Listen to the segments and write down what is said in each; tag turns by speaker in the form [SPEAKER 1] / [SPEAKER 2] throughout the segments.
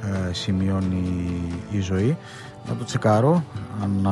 [SPEAKER 1] σημειώνει η ζωή. Να το τσεκάρω αν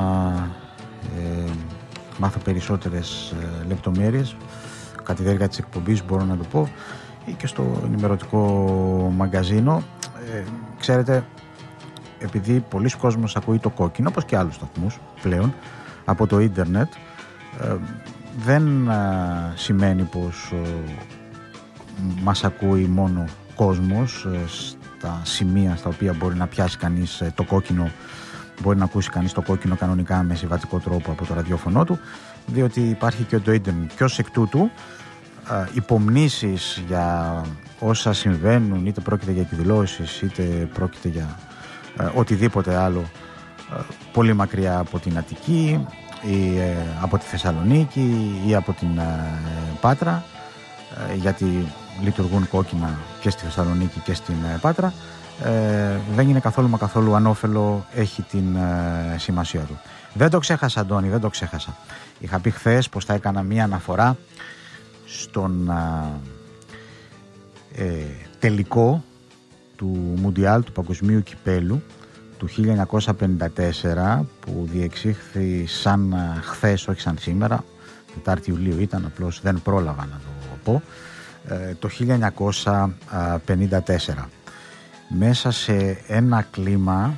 [SPEAKER 1] μάθω περισσότερες λεπτομέρειες κατά τη διάρκεια της εκπομπής, μπορώ να το πω, ή και στο ενημερωτικό μαγκαζίνο. Ξέρετε, επειδή πολλοί κόσμος ακούει το κόκκινο, όπως και άλλους σταθμούς πλέον, από το ίντερνετ, δεν σημαίνει πως μας ακούει μόνο κόσμος στα σημεία στα οποία μπορεί να πιάσει κανείς το κόκκινο, μπορεί να ακούσει κανείς το κόκκινο κανονικά με συμβατικό τρόπο από το ραδιόφωνο του, διότι υπάρχει και το ίντερνετ. Και ως εκ τούτου υπομνήσεις για όσα συμβαίνουν, είτε πρόκειται για εκδηλώσεις, είτε πρόκειται για οτιδήποτε άλλο πολύ μακριά από την Αττική ή από τη Θεσσαλονίκη ή από την Πάτρα, γιατί λειτουργούν κόκκινα και στη Θεσσαλονίκη και στην Πάτρα, δεν είναι καθόλου μα καθόλου ανώφελο, έχει την σημασία του. Δεν το ξέχασα, Αντώνη, δεν το ξέχασα. Είχα πει χθες πως θα έκανα μία αναφορά στον τελικό του Μουντιάλ, του Παγκοσμίου Κυπέλου του 1954, που διεξήχθη σαν χθες, όχι σαν σήμερα. 4 Ιουλίου ήταν, απλώς δεν πρόλαβα να το πω. Το 1954, μέσα σε ένα κλίμα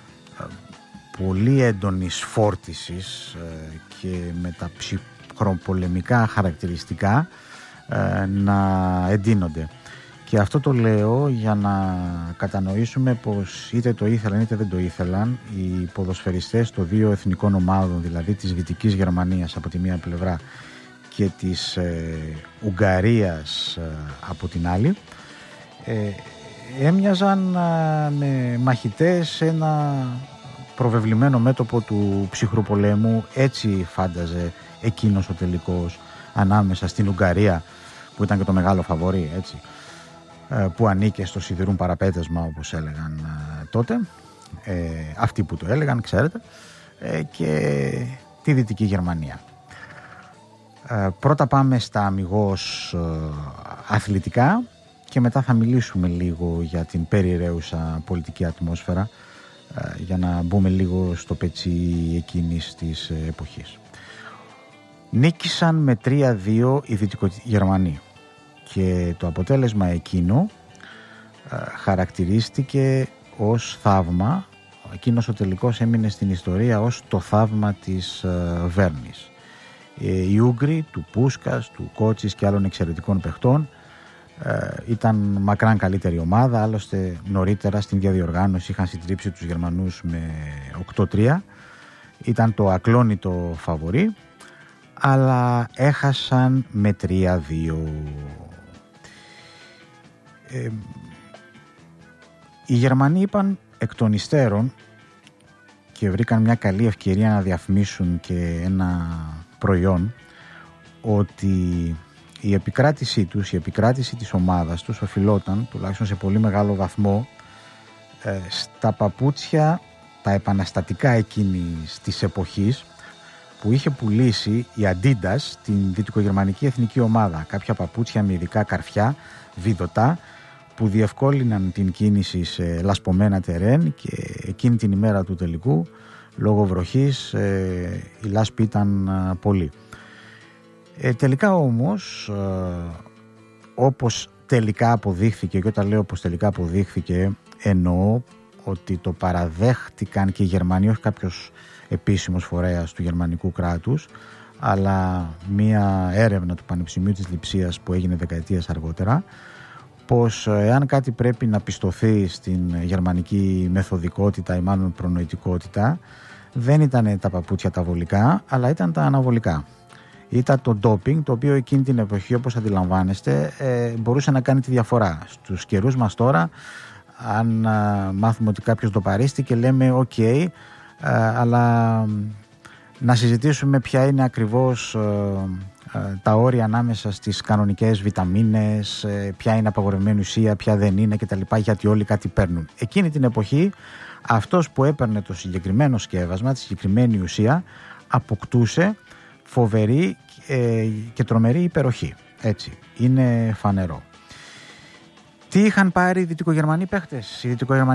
[SPEAKER 1] πολύ έντονης φόρτισης και με τα ψυχροπολεμικά χαρακτηριστικά να εντείνονται. Και αυτό το λέω για να κατανοήσουμε πως είτε το ήθελαν είτε δεν το ήθελαν οι ποδοσφαιριστές των δύο εθνικών ομάδων, δηλαδή της Δυτικής Γερμανίας από τη μία πλευρά και της Ουγγαρίας από την άλλη, έμοιαζαν με μαχητές σε ένα προβεβλημένο μέτωπο του ψυχροπολέμου. Έτσι φάνταζε εκείνος ο τελικός ανάμεσα στην Ουγγαρία, που ήταν και το μεγάλο φαβορί, έτσι, που ανήκε στο σιδηρούν παραπέτασμα, όπως έλεγαν τότε, αυτοί που το έλεγαν, ξέρετε, και τη Δυτική Γερμανία. Πρώτα πάμε στα αμιγώς αθλητικά και μετά θα μιλήσουμε λίγο για την περιραίουσα πολιτική ατμόσφαιρα, για να μπούμε λίγο στο πετσί εκείνης της εποχής. Νίκησαν με 3-2 οι Δυτικογερμανοί και το αποτέλεσμα εκείνο χαρακτηρίστηκε ως θαύμα. Εκείνος ο τελικός έμεινε στην ιστορία ως το θαύμα της Βέρνης. Οι Ούγγροι του Πούσκας, του Κότσις και άλλων εξαιρετικών παιχτών ήταν μακράν καλύτερη ομάδα. Άλλωστε νωρίτερα στην ίδια διοργάνωση είχαν συντρίψει τους Γερμανούς με 8-3. Ήταν το ακλόνητο φαβορί, αλλά έχασαν με 3-2. Οι Γερμανοί είπαν εκ των υστέρων και βρήκαν μια καλή ευκαιρία να διαφημίσουν και ένα προϊόν, ότι η επικράτησή τους, η επικράτηση της ομάδας τους οφειλόταν τουλάχιστον σε πολύ μεγάλο βαθμό στα παπούτσια τα επαναστατικά εκείνης της εποχής που είχε πουλήσει η Adidas την δυτικογερμανική εθνική ομάδα. Κάποια παπούτσια με ειδικά καρφιά, βιδωτά, που διευκόλυναν την κίνηση σε λασπωμένα τερέν, και εκείνη την ημέρα του τελικού, λόγω βροχής, η λάσπη ήταν πολύ. Τελικά όμως, όπως τελικά αποδείχθηκε, και όταν λέω πως τελικά αποδείχθηκε, εννοώ ότι το παραδέχτηκαν και οι Γερμανοί, όχι κάποιος επίσημος φορέας του γερμανικού κράτους, αλλά μία έρευνα του Πανεπιστημίου της Λειψίας που έγινε δεκαετίες αργότερα, πως εάν κάτι πρέπει να πιστωθεί στην γερμανική μεθοδικότητα ή μάλλον προνοητικότητα, δεν ήταν τα παπούτσια τα βολικά, αλλά ήταν τα αναβολικά. Ήταν το ντόπινγκ, το οποίο εκείνη την εποχή, όπως αντιλαμβάνεστε, μπορούσε να κάνει τη διαφορά. Στους καιρούς μας τώρα, αν μάθουμε ότι κάποιος ντοπαρίστηκε, λέμε ok, αλλά να συζητήσουμε ποια είναι ακριβώς τα όρια ανάμεσα στις κανονικές βιταμίνες, ποια είναι απαγορευμένη ουσία, ποια δεν είναι κτλ, γιατί όλοι κάτι παίρνουν. Εκείνη την εποχή αυτός που έπαιρνε το συγκεκριμένο σκεύασμα, τη συγκεκριμένη ουσία, αποκτούσε φοβερή και τρομερή υπεροχή. Έτσι, είναι φανερό. Τι είχαν πάρει οι Δυτικογερμανοί παίχτες? Οι